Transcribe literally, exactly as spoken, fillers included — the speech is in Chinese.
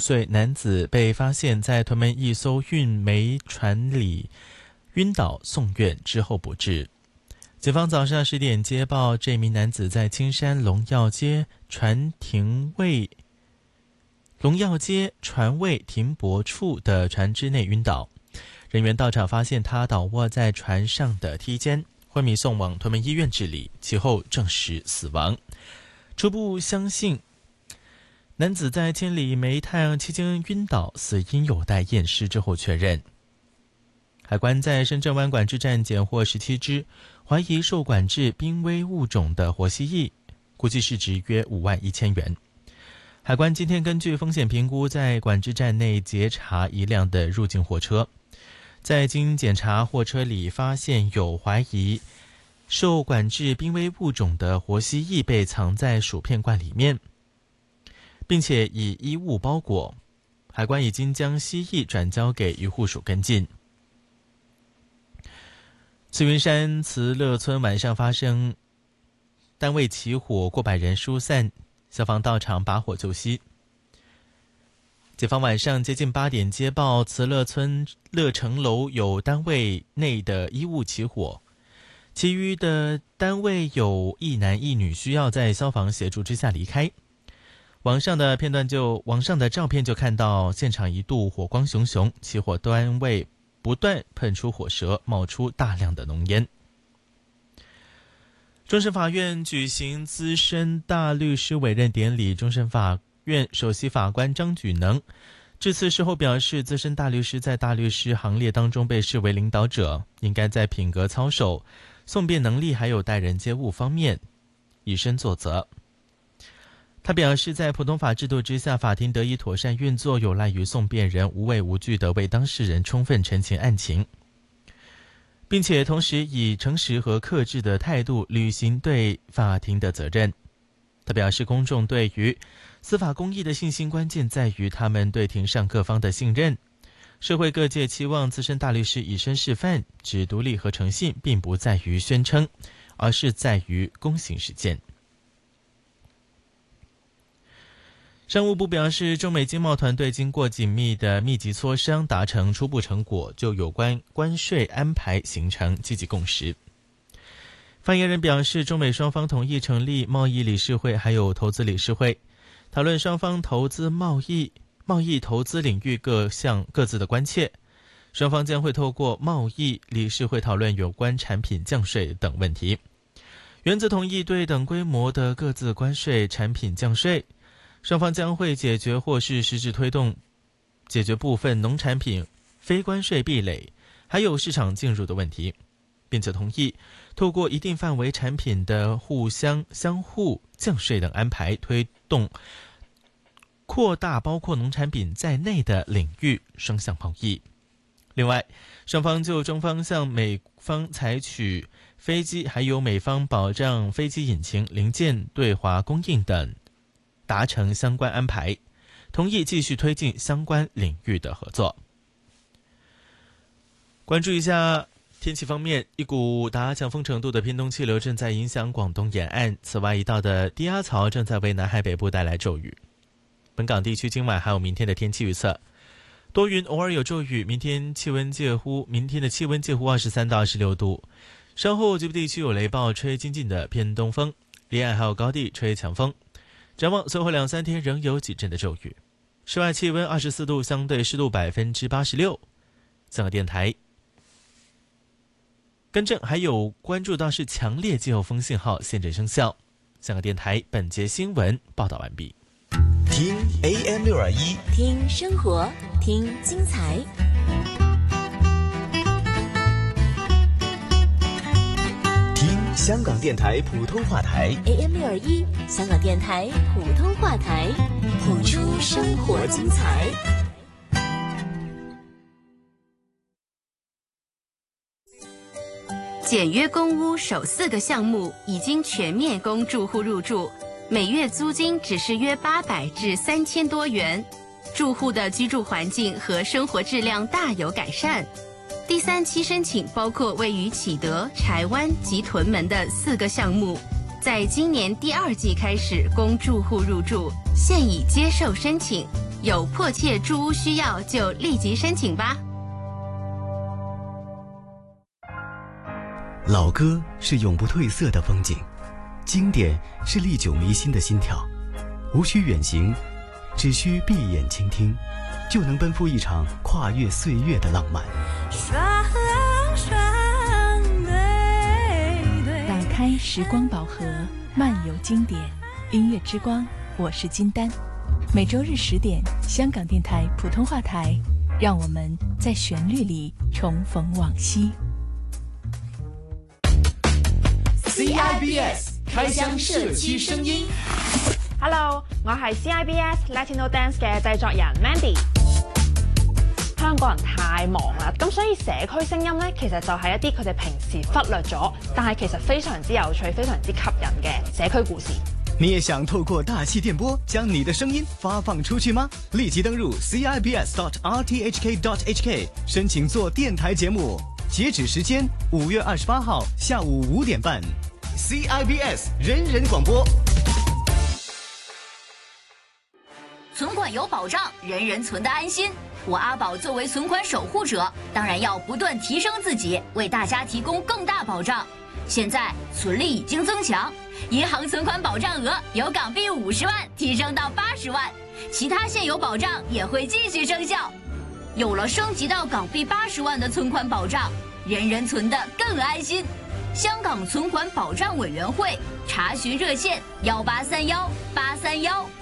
岁男子被发现在屯门一艘运煤船里晕倒送院之后不治。警方早上十点接报，这名男子在青山龙耀街船停位龙耀街船位停泊处的船只内晕倒，人员到场发现他倒卧在船上的梯间，昏迷送往屯门医院治理，其后证实死亡。初步相信男子在千里煤炭期间晕倒，死因有待验尸之后确认。海关在深圳湾管制站检获十七只怀疑受管制濒危物种的活蜥蜴，估计市值约五万一千元。海关今天根据风险评估，在管制站内截查一辆的入境货车，在经检查货车里发现有怀疑受管制濒危物种的活蜥蜴被藏在薯片罐里面，并且以衣物包裹。海关已经将蜥蜴转交给渔护署跟进。慈云山慈乐村晚上发生单位起火，过百人疏散，消防到场把火救熄。警方晚上接近八点接报，慈乐村乐城楼有单位内的衣物起火，其余的单位有一男一女需要在消防协助之下离开。网上的片段就网上的照片就看到现场一度火光熊熊，起火单位不断喷出火舌，冒出大量的浓烟。终审法院举行资深大律师委任典礼，终审法院首席法官张举能致辞时候表示，资深大律师在大律师行列当中被视为领导者，应该在品格操守、讼辩能力还有待人接物方面以身作则。他表示，在普通法制度之下，法庭得以妥善运作，有赖于讼辩人无畏无惧地为当事人充分陈情案情，并且同时以诚实和克制的态度履行对法庭的责任。他表示，公众对于司法公义的信心关键在于他们对庭上各方的信任。社会各界期望资深大律师以身示范，指独立和诚信并不在于宣称，而是在于公行实践。商务部表示，中美经贸团队经过紧密的密集磋商，达成初步成果，就有关关税安排形成积极共识。发言人表示，中美双方同意成立贸易理事会还有投资理事会，讨论双方投资贸易、贸易投资领域各项各自的关切。双方将会透过贸易理事会讨论有关产品降税等问题，原则同意对等规模的各自关税产品降税。双方将会解决或是实质推动解决部分农产品非关税壁垒还有市场进入的问题，并且同意透过一定范围产品的互相相互降税等安排，推动扩大包括农产品在内的领域双向贸易。另外，双方就中方向美方采取飞机还有美方保障飞机引擎零件对华供应等达成相关安排，同意继续推进相关领域的合作。关注一下天气方面，一股达强风程度的偏东气流正在影响广东沿岸，此外一道的低压槽正在为南海北部带来骤雨。本港地区今晚还有明天的天气预测，多云偶尔有骤雨，明天气温介乎明天的气温介乎二十三到二十六度，稍后局部地区有雷暴，吹清劲的偏东风，离岸还有高地吹强风。展望随后两三天仍有几阵的骤雨，室外气温二十四度，相对湿度百分之八十六。香港电台更正还有关注到是强烈季候风信号现正生效。香港电台本节新闻报道完毕。 听 A M 六二一， 听生活，听精彩。 香港电台普通话台 A M 六二一，香港电台普通话台，谱出生活精彩。 简约公屋首四个项目已经全面供住户入住，每月租金只是约八百至三千多元，住户的居住环境和生活质量大有改善。第三期申请包括位于启德、柴湾及屯门的四个项目，在今年第二季开始供住户入住，现已接受申请。 有迫切住屋需要就立即申请吧。 老歌是永不褪色的风景，经典是历久弥新的心跳。无需远行，只需闭眼倾听，就能奔赴一场跨越岁月的浪漫。 双双对对， 打开时光宝盒，漫游经典，音乐之光，我是金丹。每周日十点，香港电台普通话台，让我们在旋律里重逢往昔。 C I B S 开箱社區聲音。 Hello， 我係 C I B S Latino Dance 嘅製作人 Mandy。香港人太忙啦，咁所以社區聲音咧，其實就係一啲佢哋平時忽略咗，但係其實非常之有趣、非常之吸引嘅社區故事。 你也想透過大氣電波將你的聲音發放出去嗎？立即登入 C I B S dot R T H K dot H K 申請做電台節目，截止時間五月二十八號下午五點半。C I B S 人人廣播。 存款有保障，人人存得安心。我阿宝作为存款守护者，当然要不断提升自己，为大家提供更大保障。现在存利已经增强，银行存款保障额由港币五十万提升到八十万，其他现有保障也会继续生效。有了升级到港币八十万的存款保障，人人存得更安心。香港存款保障委员会查询热线：幺八三幺八三幺。